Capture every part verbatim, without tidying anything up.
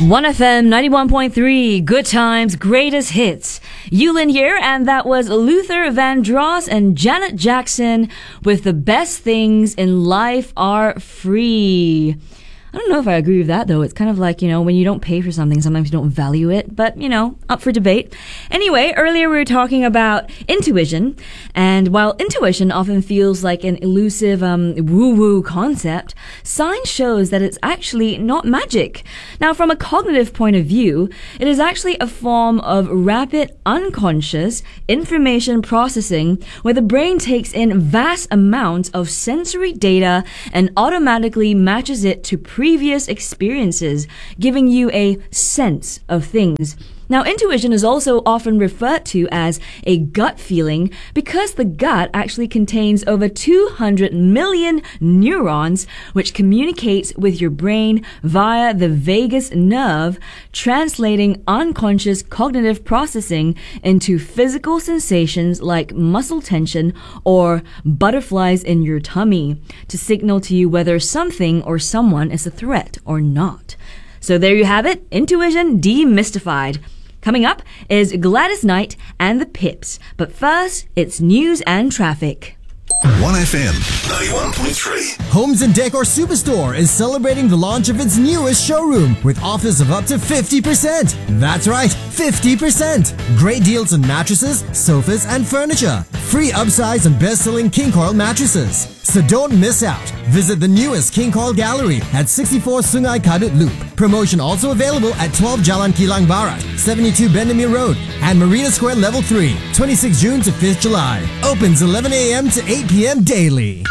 one F M ninety-one point three, Good Times, Greatest Hits. Yulin here, and that was Luther Vandross and Janet Jackson with The Best Things in Life Are Free. I don't know if I agree with that, though. It's kind of like, you know, when you don't pay for something, sometimes you don't value it. But, you know, up for debate. Anyway, earlier we were talking about intuition. And while intuition often feels like an elusive, um, woo-woo concept, science shows that it's actually not magic. Now, from a cognitive point of view, it is actually a form of rapid, unconscious information processing where the brain takes in vast amounts of sensory data and automatically matches it to previous experiences, giving you a sense of things. Now, intuition is also often referred to as a gut feeling because the gut actually contains over two hundred million neurons, which communicates with your brain via the vagus nerve, translating unconscious cognitive processing into physical sensations like muscle tension or butterflies in your tummy to signal to you whether something or someone is a threat or not. So there you have it, intuition demystified. Coming up is Gladys Knight and the Pips. But first, it's news and traffic. one F M ninety-one point three. Homes and Decor Superstore is celebrating the launch of its newest showroom with offers of up to fifty percent. That's right, fifty percent. Great deals on mattresses, sofas, and furniture. Free upsize and best-selling King Coil mattresses. So don't miss out. Visit the newest King Coil Gallery at sixty-four Sungai Kadut Loop. Promotion also available at twelve Jalan Kilang Barat, seventy-two Bendemeer Road, and Marina Square Level three, twenty-sixth June to fifth July. Opens eleven a m to eight p m daily.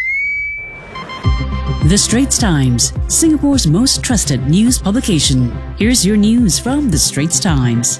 The Straits Times, Singapore's most trusted news publication. Here's your news from The Straits Times.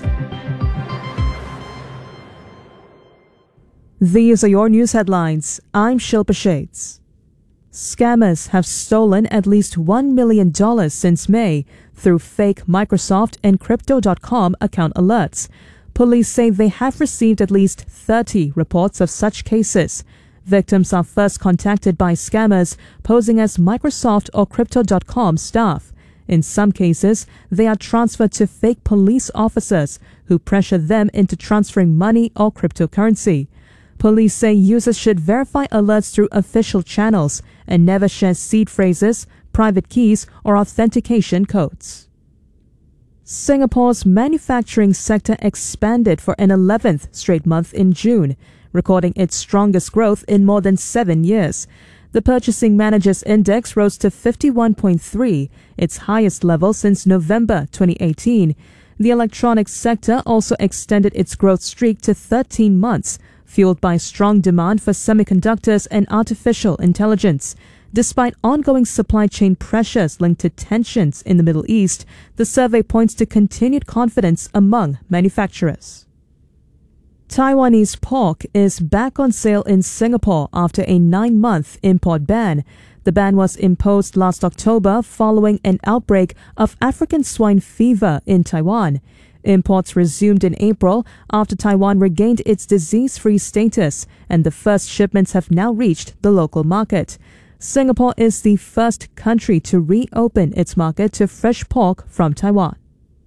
These are your news headlines. I'm Shilpa Shades. Scammers have stolen at least one million dollars since May through fake Microsoft and Crypto dot com account alerts. Police say they have received at least thirty reports of such cases. Victims are first contacted by scammers posing as Microsoft or Crypto dot com staff. In some cases, they are transferred to fake police officers who pressure them into transferring money or cryptocurrency. Police say users should verify alerts through official channels and never share seed phrases, private keys, or authentication codes. Singapore's manufacturing sector expanded for an eleventh straight month in June, recording its strongest growth in more than seven years. The Purchasing Managers Index rose to fifty-one point three, its highest level since November twenty eighteen. The electronics sector also extended its growth streak to thirteen months, fueled by strong demand for semiconductors and artificial intelligence. Despite ongoing supply chain pressures linked to tensions in the Middle East, the survey points to continued confidence among manufacturers. Taiwanese pork is back on sale in Singapore after a nine-month import ban. The ban was imposed last October following an outbreak of African swine fever in Taiwan. Imports resumed in April after Taiwan regained its disease-free status, and the first shipments have now reached the local market. Singapore is the first country to reopen its market to fresh pork from Taiwan.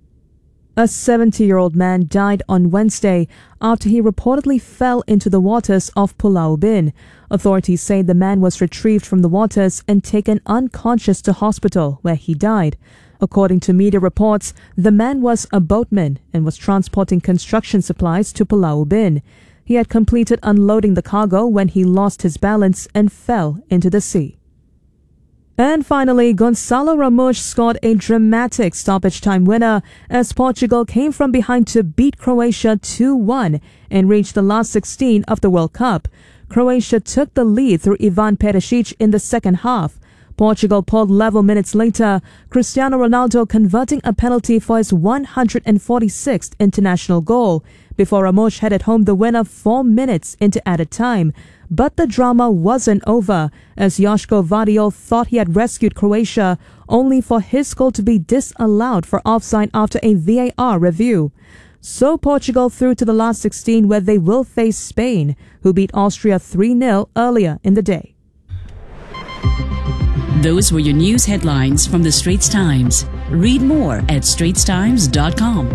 A seventy-year-old man died on Wednesday after he reportedly fell into the waters of Pulau Ubin. Authorities say the man was retrieved from the waters and taken unconscious to hospital, where he died. According to media reports, the man was a boatman and was transporting construction supplies to Pulau Ubin. He had completed unloading the cargo when he lost his balance and fell into the sea. And finally, Gonçalo Ramos scored a dramatic stoppage time winner as Portugal came from behind to beat Croatia two one and reached the last sixteen of the World Cup. Croatia took the lead through Ivan Perisic in the second half. Portugal pulled level minutes later, Cristiano Ronaldo converting a penalty for his one hundred forty-sixth international goal, before Ramos headed home the winner four minutes into added time. But the drama wasn't over, as Joško Vardiol thought he had rescued Croatia, only for his goal to be disallowed for offside after a V A R review. So Portugal through to the last sixteen, where they will face Spain, who beat Austria three nil earlier in the day. Those were your news headlines from The Straits Times. Read more at straits times dot com.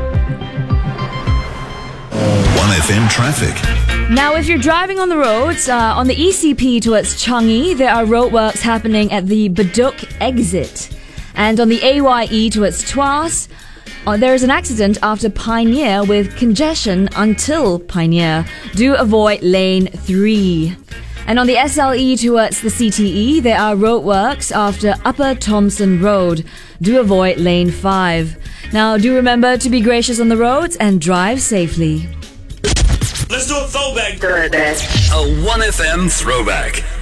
one F M traffic. Now, if you're driving on the roads, uh, on the E C P towards Changi, there are roadworks happening at the Bedok exit. And on the A Y E towards Tuas, uh, there is an accident after Pioneer with congestion until Pioneer. Do avoid lane three. And on the S L E towards the C T E, there are roadworks after Upper Thompson Road. Do avoid lane five. Now, do remember to be gracious on the roads and drive safely. Let's do a throwback. A one F M throwback.